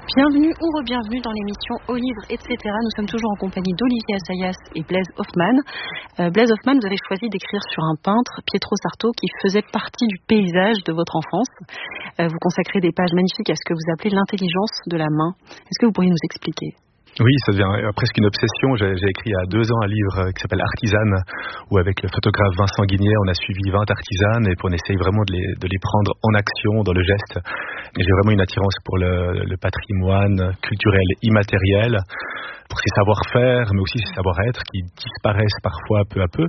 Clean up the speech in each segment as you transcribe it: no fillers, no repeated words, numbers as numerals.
Bienvenue ou re-bienvenue dans l'émission Au livre, etc. Nous sommes toujours en compagnie d'Olivier Assayas et Blaise Hoffmann. Blaise Hoffmann, vous avez choisi d'écrire sur un peintre, Pietro Sarto, qui faisait partie du paysage de votre enfance. Vous consacrez des pages magnifiques à ce que vous appelez l'intelligence de la main. Est-ce que vous pourriez nous expliquer ? Oui, ça devient presque une obsession. J'ai écrit il y a 2 ans un livre qui s'appelle Artisane, où avec le photographe Vincent Guignet, on a suivi 20 artisanes et on essaye vraiment de les prendre en action, dans le geste. Et j'ai vraiment une attirance pour le patrimoine culturel immatériel, pour ses savoir-faire, mais aussi ses savoir-être qui disparaissent parfois peu à peu.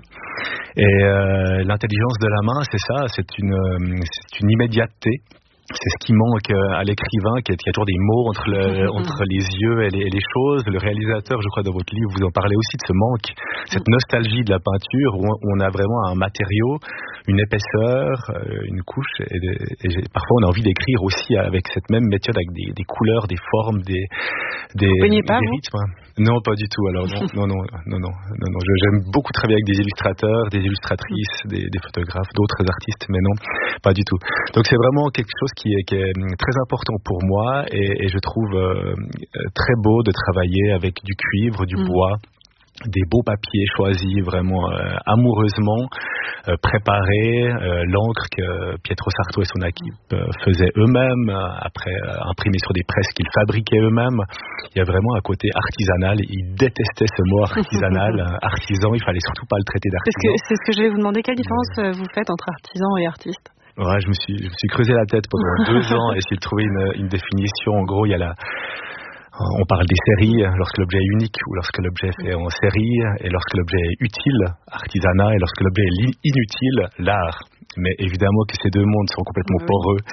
Et l'intelligence de la main, c'est ça, c'est une immédiateté. C'est ce qui manque à l'écrivain, qui a toujours des mots entre les yeux et les choses. Le réalisateur, je crois, dans votre livre, vous en parlez aussi de ce manque, cette nostalgie de la peinture, où on a vraiment un matériau, une épaisseur, une couche, et parfois on a envie d'écrire aussi avec cette même méthode, avec des couleurs, des formes, des rythmes. Non, pas du tout. Alors non. J'aime beaucoup travailler avec des illustrateurs, des illustratrices, des photographes, d'autres artistes, mais non, pas du tout. Donc c'est vraiment quelque chose qui est très important pour moi, et je trouve très beau de travailler avec du cuivre, du bois, des beaux papiers choisis vraiment amoureusement, préparés, l'encre que Pietro Sarto et son équipe faisaient eux-mêmes, après imprimés sur des presses qu'ils fabriquaient eux-mêmes. Il y a vraiment un côté artisanal. Ils détestaient ce mot artisanal. Artisan, il fallait surtout pas le traiter d'artisan. C'est ce que je vais vous demander. Quelle différence vous faites entre artisan et artiste ? Ouais, je me suis creusé la tête pendant 2 ans à essayer de trouver une définition. En gros, on parle des séries lorsque l'objet est unique ou lorsque l'objet est fait en série, et lorsque l'objet est utile, artisanat, et lorsque l'objet est inutile, l'art. Mais évidemment que ces 2 mondes sont complètement poreux,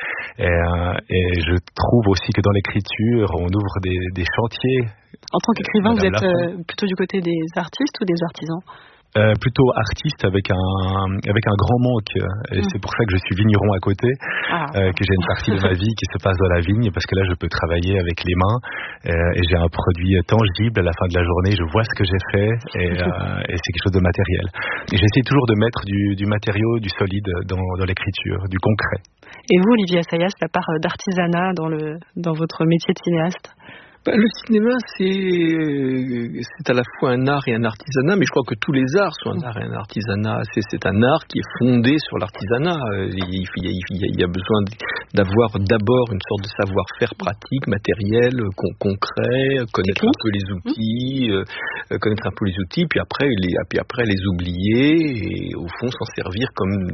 et je trouve aussi que dans l'écriture, on ouvre des chantiers. En tant qu'écrivain, vous êtes plutôt du côté des artistes ou des artisans ? Plutôt artiste avec un grand manque, et c'est pour ça que je suis vigneron à côté, que j'ai une partie de ma vie qui se passe dans la vigne, parce que là je peux travailler avec les mains, et j'ai un produit tangible à la fin de la journée. Je vois ce que j'ai fait, et c'est quelque chose de matériel, et j'essaie toujours de mettre du matériau, du solide dans l'écriture, du concret. Et vous, Olivier Assayas, la part d'artisanat dans votre métier de cinéaste ? Le cinéma, c'est à la fois un art et un artisanat, mais je crois que tous les arts sont un art et un artisanat. C'est un art qui est fondé sur l'artisanat. Il y a besoin d'avoir d'abord une sorte de savoir-faire pratique, matériel, concret, connaître un peu les outils, puis après les oublier, et au fond s'en servir comme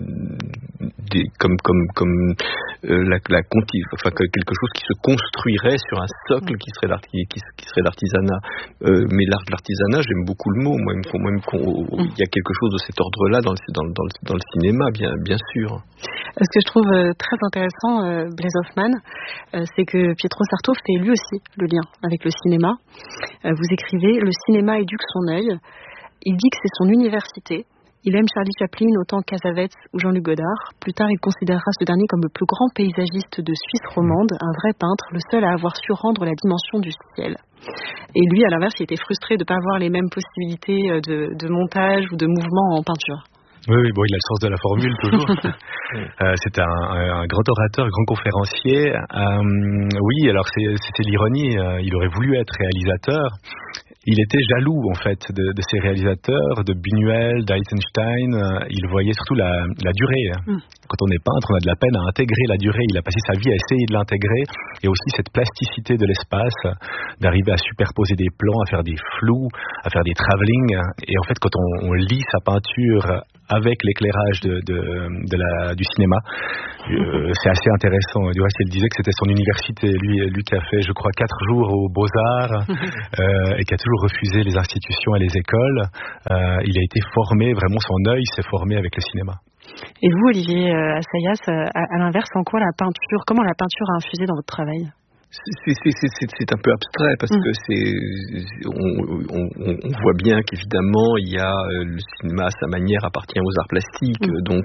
quelque chose qui se construirait sur un socle qui serait l'artisanat. Mais l'artisanat, j'aime beaucoup le mot. Moi, il y a quelque chose de cet ordre-là dans le cinéma, bien sûr. Ce que je trouve très intéressant, Blaise Hoffmann, c'est que Pietro Sarto fait lui aussi le lien avec le cinéma. Vous écrivez « Le cinéma éduque son œil. Il dit que c'est son université. Il aime Charlie Chaplin autant qu'Cassavetes ou Jean-Luc Godard. Plus tard, il considérera ce dernier comme le plus grand paysagiste de Suisse romande, un vrai peintre, le seul à avoir su rendre la dimension du ciel. » Et lui, à l'inverse, il était frustré de ne pas avoir les mêmes possibilités de montage ou de mouvement en peinture. Oui, bon, il a le sens de la formule, toujours. C'est un grand orateur, grand conférencier. Oui, alors c'était l'ironie. Il aurait voulu être réalisateur. Il était jaloux, en fait, de ces réalisateurs, de Buñuel, d'Eisenstein. Il voyait surtout la durée. Quand on est peintre, on a de la peine à intégrer la durée. Il a passé sa vie à essayer de l'intégrer, et aussi cette plasticité de l'espace, d'arriver à superposer des plans, à faire des flous, à faire des travelling. Et en fait, quand on lit sa peinture avec l'éclairage du cinéma, c'est assez intéressant. Du reste, il disait que c'était son université. Lui qui a fait, je crois, 4 jours aux Beaux-Arts, et qui a toujours refusé les institutions et les écoles. Il a été formé, vraiment son œil s'est formé avec le cinéma. Et vous, Olivier Assayas, à l'inverse, comment la peinture a infusé dans votre travail ? C'est un peu abstrait, parce que on voit bien qu'évidemment il y a le cinéma à sa manière appartient aux arts plastiques, donc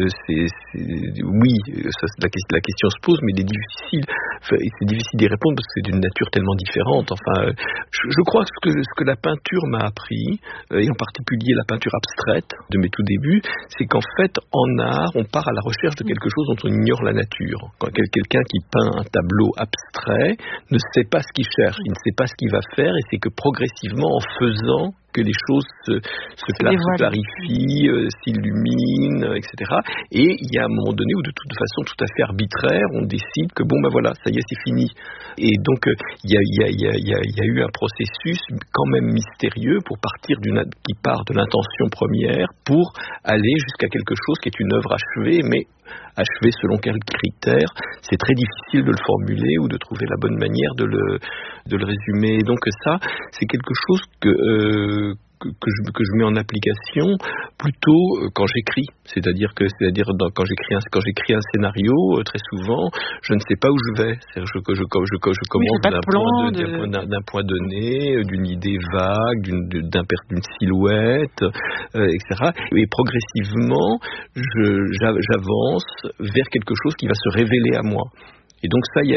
la question se pose, mais c'est difficile d'y répondre parce que c'est d'une nature tellement différente. Enfin, je crois que ce que la peinture m'a appris, et en particulier la peinture abstraite de mes tout débuts, c'est qu'en fait en art on part à la recherche de quelque chose dont on ignore la nature. Quand quelqu'un qui peint un tableau abstrait, fait ne sait pas ce qu'il cherche, il ne sait pas ce qu'il va faire, et c'est que progressivement, en faisant, que les choses se clarifient, s'illuminent, etc. Et il y a un moment donné où de toute façon tout à fait arbitraire, on décide que bon ben voilà, ça y est, c'est fini. Et donc il y a eu un processus quand même mystérieux pour partir qui part de l'intention première pour aller jusqu'à quelque chose qui est une œuvre achevée, mais achevée selon quels critères, c'est très difficile de le formuler ou de trouver la bonne manière de le résumer. Donc ça, c'est quelque chose que je mets en application plutôt quand j'écris. C'est-à-dire quand j'écris un scénario, très souvent, je ne sais pas où je vais. C'est-à-dire que je commence d'un point donné, d'une idée vague, d'une silhouette, etc. Et progressivement, j'avance vers quelque chose qui va se révéler à moi. Et donc ça, il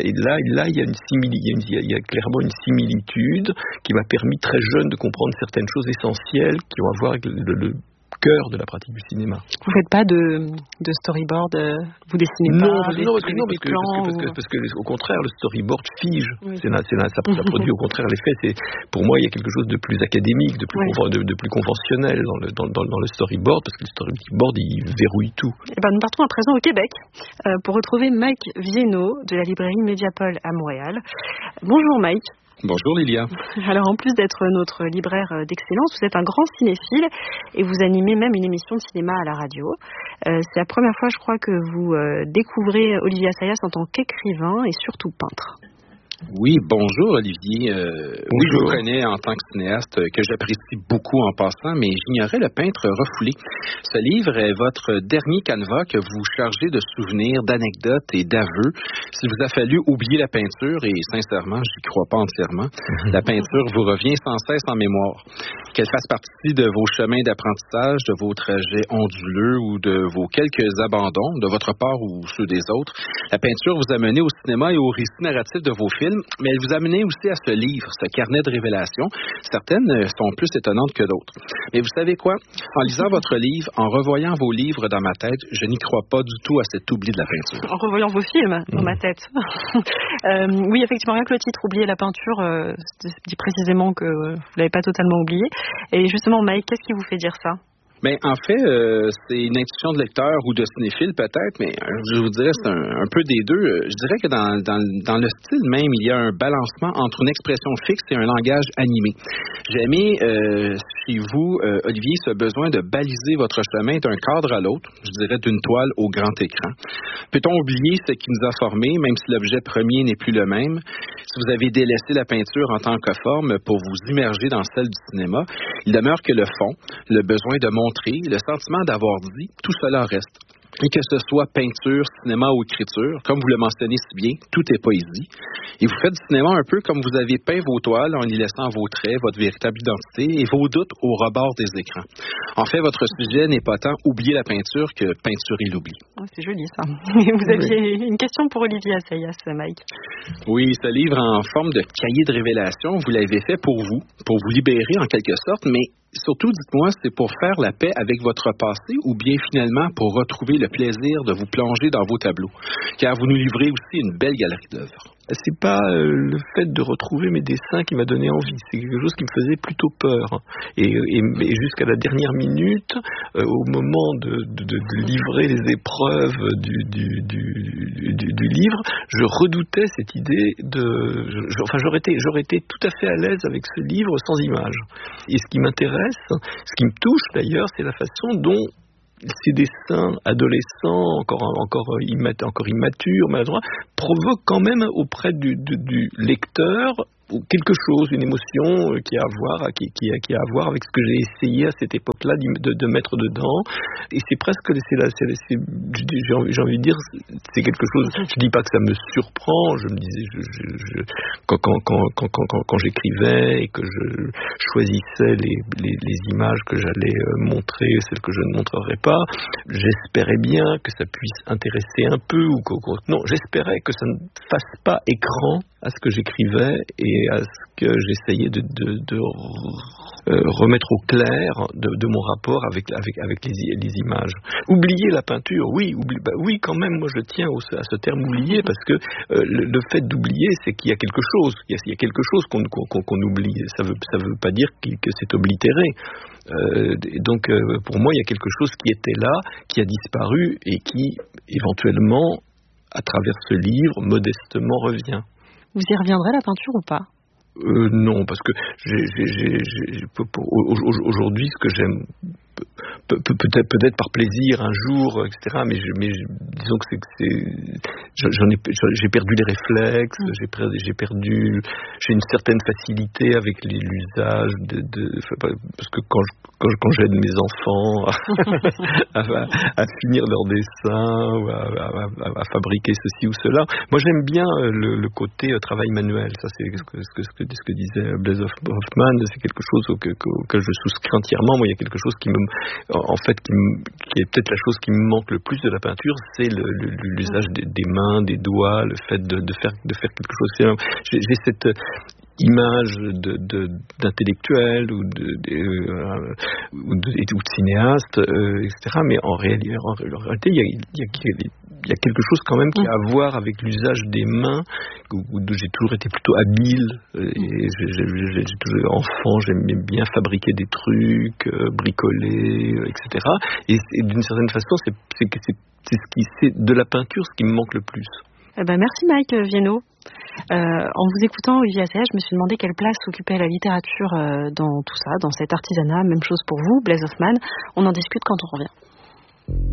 y a clairement une similitude qui m'a permis très jeune de comprendre certaines choses essentielles qui ont à voir avec le cœur de la pratique du cinéma. Vous faites pas de storyboard, vous dessinez pas? Parce que au contraire, le storyboard fige. Oui. Ça produit au contraire l'effet. Pour moi, il y a quelque chose de plus académique, de plus conventionnel dans le storyboard, parce que le storyboard, il verrouille tout. Et nous partons à présent au Québec pour retrouver Mike Viennot de la librairie Mediapol à Montréal. Bonjour Mike. Bonjour Lilia. Alors en plus d'être notre libraire d'excellence, vous êtes un grand cinéphile et vous animez même une émission de cinéma à la radio. C'est la première fois, je crois, que vous découvrez Olivier Assayas en tant qu'écrivain et surtout peintre. Oui, bonjour Olivier. Oui, je vous connais en tant que cinéaste que j'apprécie beaucoup en passant, mais j'ignorais le peintre refoulé. Ce livre est votre dernier canevas que vous chargez de souvenirs, d'anecdotes et d'aveux. S'il vous a fallu oublier la peinture, et sincèrement, je n'y crois pas entièrement, la peinture vous revient sans cesse en mémoire. Qu'elle fasse partie de vos chemins d'apprentissage, de vos trajets onduleux ou de vos quelques abandons, de votre part ou ceux des autres, la peinture vous a mené au cinéma et au récit narratif de vos films, mais elle vous a mené aussi à ce livre, ce carnet de révélations. Certaines sont plus étonnantes que d'autres. Mais vous savez quoi? En lisant votre livre, en revoyant vos livres dans ma tête, je n'y crois pas du tout à cet oubli de la peinture. En revoyant vos films dans ma tête. Oui, effectivement, rien que le titre, oublier la peinture, dit précisément que vous ne l'avez pas totalement oublié. Et justement, Mike, qu'est-ce qui vous fait dire ça? Ben, en fait, c'est une intuition de lecteur ou de cinéphile peut-être, mais je vous dirais c'est un peu des deux. Je dirais que dans le style même, il y a un balancement entre une expression fixe et un langage animé. J'ai aimé chez vous, Olivier, ce besoin de baliser votre chemin d'un cadre à l'autre, je dirais d'une toile au grand écran. Peut-on oublier ce qui nous a formés, même si l'objet premier n'est plus le même? Si vous avez délaissé la peinture en tant que forme pour vous immerger dans celle du cinéma, il demeure que le fond, le besoin de montrer, le sentiment d'avoir dit, tout cela reste. Et que ce soit peinture, cinéma ou écriture, comme vous le mentionnez si bien, tout est poésie. Et vous faites du cinéma un peu comme vous avez peint vos toiles en y laissant vos traits, votre véritable identité et vos doutes au rebord des écrans. En fait, votre sujet n'est pas tant oublier la peinture que peinturer l'oubli. Oh, c'est joli ça. Vous aviez une question pour Olivier Assayas, Mike. Oui, ce livre en forme de cahier de révélation, vous l'avez fait pour vous libérer en quelque sorte, mais surtout, dites-moi, c'est pour faire la paix avec votre passé ou bien finalement pour retrouver le plaisir de vous plonger dans vos tableaux? Car vous nous livrez aussi une belle galerie d'œuvres. C'est pas le fait de retrouver mes dessins qui m'a donné envie, c'est quelque chose qui me faisait plutôt peur. Et jusqu'à la dernière minute, au moment de livrer les épreuves du livre, je redoutais cette idée j'aurais été tout à fait à l'aise avec ce livre sans images. Et ce qui m'intéresse, ce qui me touche d'ailleurs, c'est la façon dont ces dessins adolescents, encore immatures, maladroits, provoquent quand même auprès du lecteur quelque chose, une émotion qui a à voir avec ce que j'ai essayé à cette époque-là de mettre dedans. Et c'est presque, j'ai envie de dire, c'est quelque chose. Je dis pas que ça me surprend. Je me disais, quand j'écrivais et que je choisissais les images que j'allais montrer, celles que je ne montrerais pas, j'espérais bien que ça puisse intéresser un peu non, j'espérais que ça ne fasse pas écran à ce que j'écrivais et et à ce que j'essayais de remettre au clair de mon rapport avec les images. Oublier la peinture, oui, quand même, moi je tiens à ce terme oublier, parce que le fait d'oublier, c'est qu'il y a quelque chose, il y a quelque chose qu'on oublie. Ça veut pas dire que c'est oblitéré. Donc pour moi, il y a quelque chose qui était là, qui a disparu et qui éventuellement, à travers ce livre, modestement revient. Vous y reviendrez, la peinture, ou pas ? Non, parce que aujourd'hui, ce que j'aime, peut-être par plaisir un jour, etc. Mais disons que j'ai perdu les réflexes, j'ai une certaine facilité avec l'usage parce que quand j'aide mes enfants à finir leur dessin ou à fabriquer ceci ou cela, moi j'aime bien le côté travail manuel. Ça, c'est ce que disait Blaise Hoffmann, c'est quelque chose auquel je souscris entièrement. Moi, il y a quelque chose qui est peut-être la chose qui me manque le plus de la peinture, c'est l'usage des mains, des doigts, le fait de faire quelque chose. J'ai cette image d'intellectuel ou de cinéaste, etc. Mais en réalité, il y a quelque chose quand même qui a à voir avec l'usage des mains, où j'ai toujours été plutôt habile. Et j'ai toujours, enfant, j'aimais bien fabriquer des trucs, bricoler, etc. Et d'une certaine façon, c'est de la peinture ce qui me manque le plus. Merci Mike Viennot. En vous écoutant, Olivier Assayas, je me suis demandé quelle place occupait la littérature dans tout ça, dans cet artisanat. Même chose pour vous, Blaise Hoffmann. On en discute quand on revient.